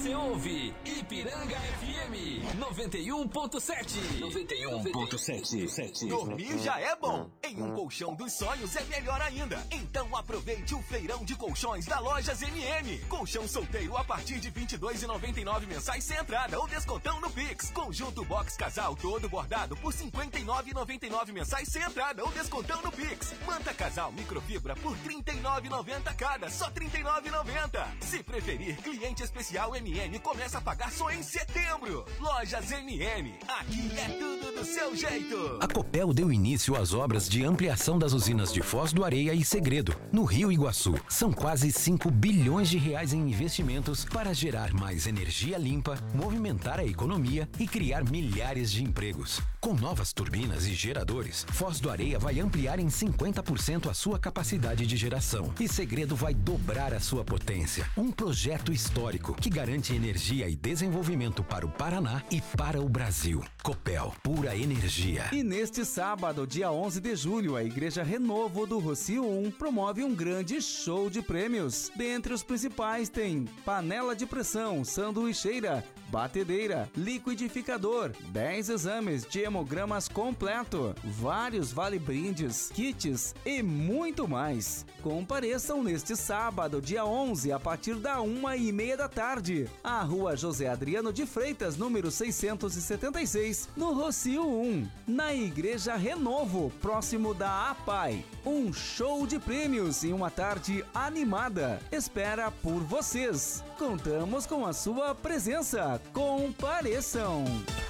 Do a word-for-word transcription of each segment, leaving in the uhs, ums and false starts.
Você ouve Ipiranga F M noventa e um ponto sete. noventa e um ponto sete. Dormir já é bom. Em um colchão dos sonhos é melhor ainda. Então aproveite o feirão de colchões da Lojas M M. Colchão solteiro a partir de vinte e dois reais e noventa e nove centavos mensais sem entrada ou descontão no Pix. Conjunto box casal todo bordado por cinquenta e nove reais e noventa e nove centavos mensais sem entrada ou descontão no Pix. Manta casal microfibra por trinta e nove reais e noventa centavos cada, só trinta e nove reais e noventa centavos. Se preferir, cliente especial M M começa a pagar só em setembro. Lojas M M, aqui é tudo do seu jeito. A Copel deu início às obras de ampliação das usinas de Foz do Areia e Segredo, no Rio Iguaçu. São quase cinco bilhões de reais em investimentos para gerar mais energia limpa, movimentar a economia e criar milhares de empregos. Com novas turbinas e geradores, Foz do Areia vai ampliar em cinquenta por cento a sua capacidade de geração e Segredo vai dobrar a sua potência. Um projeto histórico que garante energia e desenvolvimento para o Paraná e para o Brasil. Copel, pura energia. E neste sábado, dia onze de julho, a Igreja Renovo do Rocio um promove um grande show de prêmios. Dentre os principais tem panela de pressão, sanduicheira, batedeira, liquidificador, dez exames de hemogramas completo, vários vale-brindes, kits e muito mais. Compareçam neste sábado, dia onze, a partir da uma e meia da tarde, à Rua José Adriano de Freitas, número seiscentos e setenta e seis, no Rocio um, na Igreja Renovo, próximo da APAI. Um show de prêmios e uma tarde animada espera por vocês. Contamos com a sua presença. Compareçam!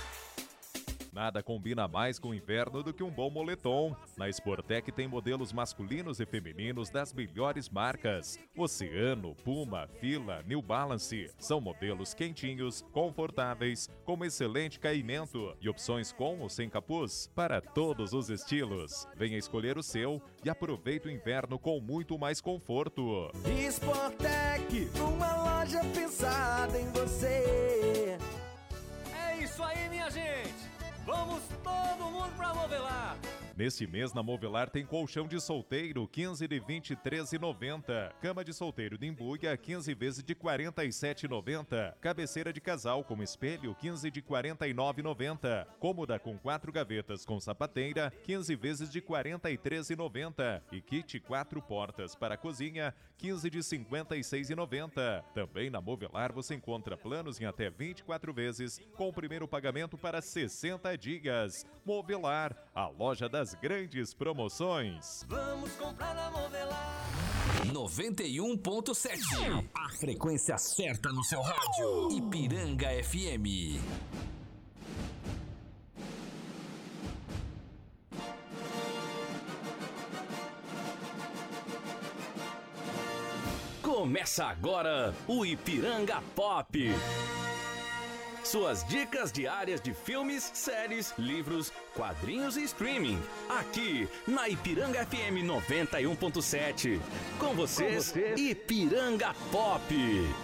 Nada combina mais com o inverno do que um bom moletom. Na Sportec tem modelos masculinos e femininos das melhores marcas. Oceano, Puma, Fila, New Balance. São modelos quentinhos, confortáveis, com excelente caimento e opções com ou sem capuz para todos os estilos. Venha escolher o seu e aproveite o inverno com muito mais conforto. Sportec, uma loja pensada em você. É isso aí, minha gente! Vamos todo mundo pra Movelar! Neste mês na Movelar tem colchão de solteiro quinze de vinte e três reais e noventa centavos, cama de solteiro de embuia quinze vezes de quarenta e sete reais e noventa centavos, cabeceira de casal com espelho quinze de quarenta e nove reais e noventa centavos, cômoda com quatro gavetas com sapateira quinze vezes de quarenta e três reais e noventa centavos e kit quatro portas para a cozinha quinze de cinquenta e seis reais e noventa centavos. Também na Movelar você encontra planos em até vinte e quatro vezes com o primeiro pagamento para sessenta dias. Movelar, a loja das grandes promoções. Vamos comprar na Movelar. noventa e um ponto sete. A frequência certa no seu rádio. Ipiranga F M. Começa agora o Ipiranga Pop. Suas dicas diárias de filmes, séries, livros, quadrinhos e streaming. Aqui na Ipiranga F M noventa e um ponto sete. Com vocês, Com vocês, Ipiranga Pop.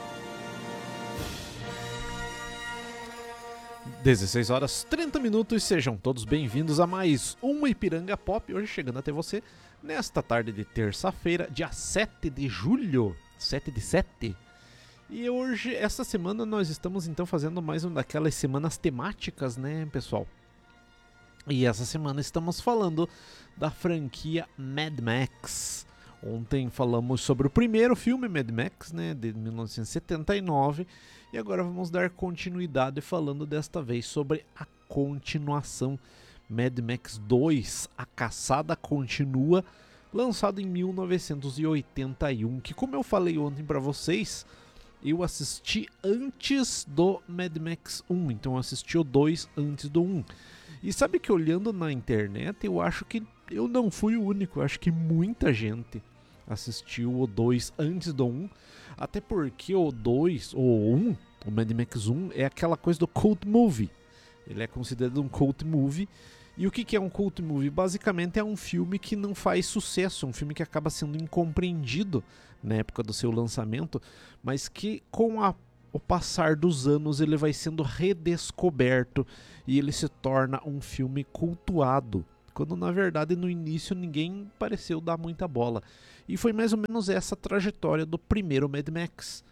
dezesseis horas trinta minutos, sejam todos bem-vindos a mais um Ipiranga Pop. Hoje chegando até você nesta tarde de terça-feira, dia sete de julho. sete de sete. E hoje, essa semana, nós estamos então fazendo mais uma daquelas semanas temáticas, né, pessoal? E essa semana estamos falando da franquia Mad Max. Ontem falamos sobre o primeiro filme Mad Max, né, de mil novecentos e setenta e nove. E agora vamos dar continuidade falando desta vez sobre a continuação Mad Max dois, A Caçada Continua, lançado em mil novecentos e oitenta e um, que, como eu falei ontem para vocês, eu assisti antes do Mad Max um, então eu assisti o dois antes do um. E sabe que olhando na internet, eu acho que eu não fui o único, eu acho que muita gente assistiu o dois antes do um, até porque o dois, ou um, o Mad Max um, é aquela coisa do cult movie. Ele é considerado um cult movie. E o que é um cult movie? Basicamente é um filme que não faz sucesso, um filme que acaba sendo incompreendido na época do seu lançamento, mas que com a, o passar dos anos ele vai sendo redescoberto e ele se torna um filme cultuado, quando na verdade no início ninguém pareceu dar muita bola. E foi mais ou menos essa trajetória do primeiro Mad Max.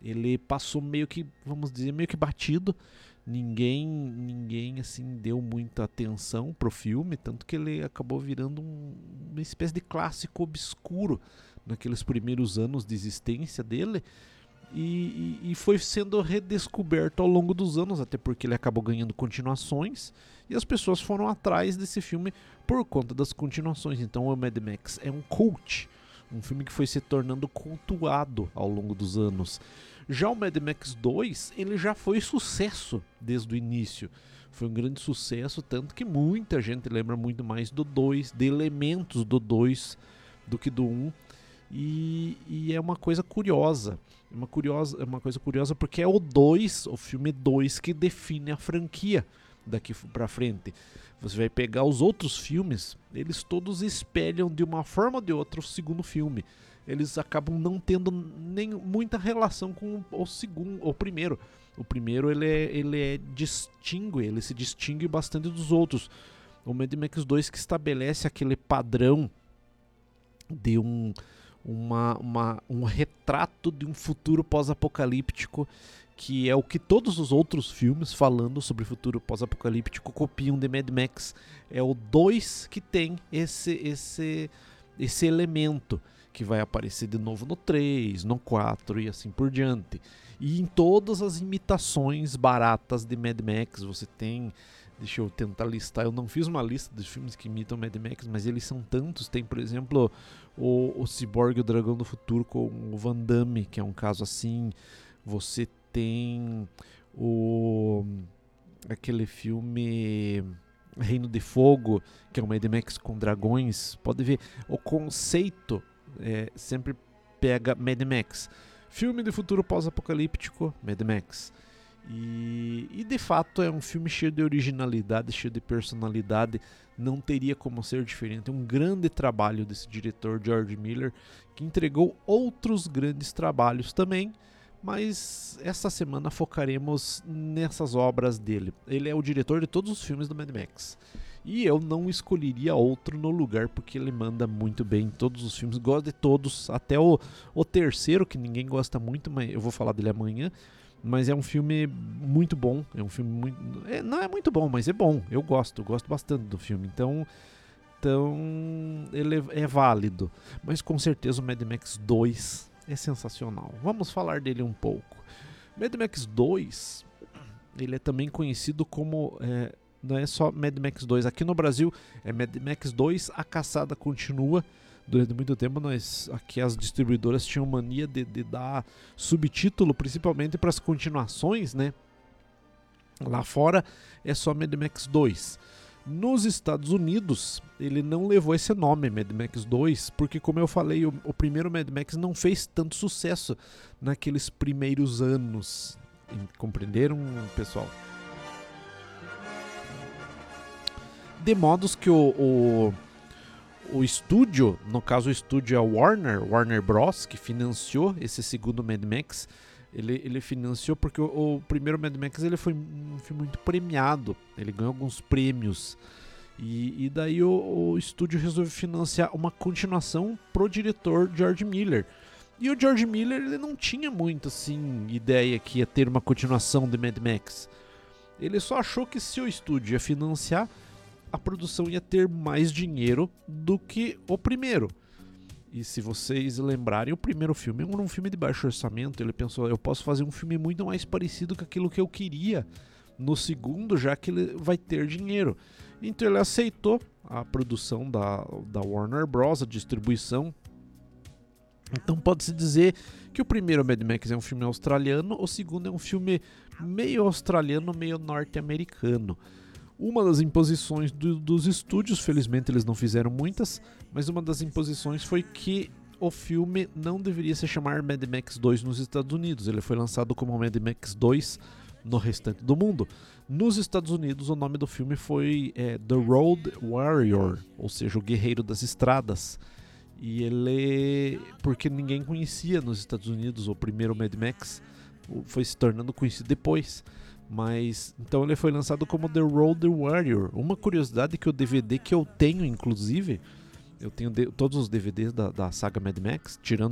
ele passou meio que, vamos dizer, meio que batido. Ninguém, ninguém assim deu muita atenção pro filme, tanto que ele acabou virando um, uma espécie de clássico obscuro naqueles primeiros anos de existência dele. E, e, e foi sendo redescoberto ao longo dos anos, até porque ele acabou ganhando continuações e as pessoas foram atrás desse filme por conta das continuações. Então o Mad Max é um cult, um filme que foi se tornando cultuado ao longo dos anos. Já o Mad Max dois, ele já foi sucesso desde o início. Foi um grande sucesso, tanto que muita gente lembra muito mais do dois, de elementos do dois do que do um. E, e é uma coisa curiosa, é uma, curiosa, é uma coisa curiosa porque é o dois, o filme dois, que define a franquia daqui pra frente. Você vai pegar os outros filmes, eles todos espelham de uma forma ou de outra o segundo filme. Eles acabam não tendo nem muita relação com o segundo, o primeiro. O primeiro ele é, ele é distingue, ele se distingue bastante dos outros. O Mad Max dois que estabelece aquele padrão de um Uma, uma, um retrato de um futuro pós-apocalíptico, que é o que todos os outros filmes falando sobre futuro pós-apocalíptico copiam de Mad Max. É o dois que tem esse, esse, esse elemento, que vai aparecer de novo no três, no quatro e assim por diante. E em todas as imitações baratas de Mad Max você tem... Deixa eu tentar listar. Eu não fiz uma lista dos filmes que imitam Mad Max, mas eles são tantos. Tem, por exemplo, o, o Cyborg e o Dragão do Futuro com o Van Damme, que é um caso assim. Você tem o aquele filme Reino de Fogo, que é um Mad Max com dragões. Pode ver, o conceito é, sempre pega Mad Max. Filme de futuro pós-apocalíptico, Mad Max. E, e de fato é um filme cheio de originalidade, cheio de personalidade, não teria como ser diferente. É um grande trabalho desse diretor George Miller, que entregou outros grandes trabalhos também, mas essa semana focaremos nessas obras dele. Ele é o diretor de todos os filmes do Mad Max, e eu não escolheria outro no lugar, porque ele manda muito bem em todos os filmes. Gosto de todos, até o, o terceiro, que ninguém gosta muito, mas eu vou falar dele amanhã. Mas é um filme muito bom, é um filme muito... É, não é muito bom, mas é bom, eu gosto, eu gosto bastante do filme, então, então ele é, é válido. Mas com certeza o Mad Max dois é sensacional. Vamos falar dele um pouco. Mad Max dois, ele é também conhecido como... É, não é só Mad Max dois, aqui no Brasil é Mad Max dois, A Caçada Continua. Durante muito tempo, nós, aqui as distribuidoras tinham mania de, de dar subtítulo, principalmente para as continuações, né? Lá fora é só Mad Max dois. Nos Estados Unidos, ele não levou esse nome, Mad Max dois, porque, como eu falei, o, o primeiro Mad Max não fez tanto sucesso naqueles primeiros anos. Compreenderam, pessoal? De modos que o... o O estúdio, no caso o estúdio é a Warner, Warner Bros, que financiou esse segundo Mad Max. Ele, ele financiou porque o, o primeiro Mad Max ele foi um filme muito premiado, ele ganhou alguns prêmios. E, e daí o, o estúdio resolveu financiar uma continuação pro diretor George Miller. E o George Miller ele não tinha muito assim, ideia que ia ter uma continuação de Mad Max. Ele só achou que se o estúdio ia financiar, a produção ia ter mais dinheiro do que o primeiro. E se vocês lembrarem, o primeiro filme era um filme de baixo orçamento. Ele pensou, eu posso fazer um filme muito mais parecido com aquilo que eu queria no segundo, já que ele vai ter dinheiro. Então ele aceitou a produção da, da Warner Bros, a distribuição. Então pode-se dizer que o primeiro Mad Max é um filme australiano, o segundo é um filme meio australiano, meio norte-americano. Uma das imposições do, dos estúdios, felizmente eles não fizeram muitas, mas uma das imposições foi que o filme não deveria se chamar Mad Max dois nos Estados Unidos. Ele foi lançado como Mad Max dois no restante do mundo. Nos Estados Unidos, o nome do filme foi é, The Road Warrior, ou seja, o Guerreiro das Estradas. E ele... porque ninguém conhecia nos Estados Unidos o primeiro Mad Max, foi se tornando conhecido depois. Mas então ele foi lançado como The Road Warrior. Uma curiosidade que o D V D que eu tenho, inclusive, eu tenho de, todos os D V Ds da, da saga Mad Max, tirando